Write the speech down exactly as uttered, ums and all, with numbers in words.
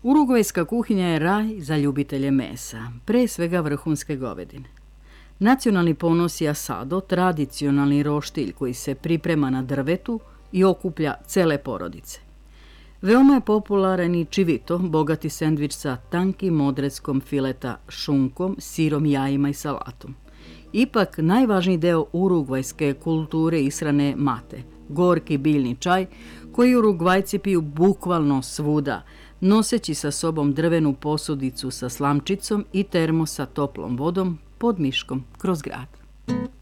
Urugvajska kuhinja je raj za ljubitelje mesa, pre svega vrhunske govedine. Nacionalni ponos je asado, tradicionalni roštilj koji se priprema na drvetu i okuplja cele porodice. Veoma je popularan i čivito, bogati sendvič sa tankim odreckom fileta, šunkom, sirom, jajima i salatom. Ipak, najvažniji deo urugvajske kulture ishrane je mate, gorki biljni čaj, koji Urugvajci piju bukvalno svuda, noseći sa sobom drvenu posudicu sa slamčicom i termos sa toplom vodom pod miškom kroz grad.